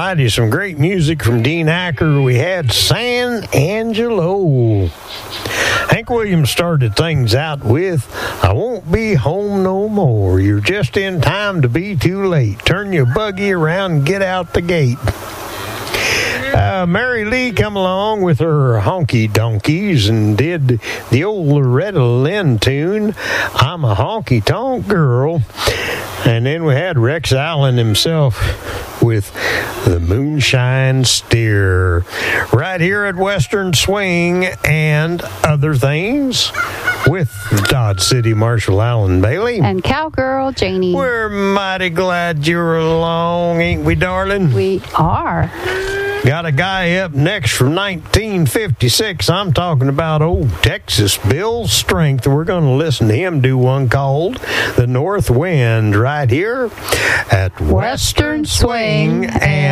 righty, some great music from Dean Acker. We had San Angelo. Hank Williams started things out with, I won't be home no more. You're just in time to be too late. Turn your buggy around and get out the gate. Mary Lee come along with her honky donkeys and did the old Loretta Lynn tune, I'm a honky tonk girl. And then we had Rex Allen himself with the Moonshine Steer. Right here at Western Swing and Other Things with Dodge City Marshal Alan Bailey. And Cowgirl Janie. We're mighty glad you're along, ain't we, darling? We are. Got a guy up next from 1956. I'm talking about old Texas Bill Strength. We're going to listen to him do one called The North Wind right here at Western Swing and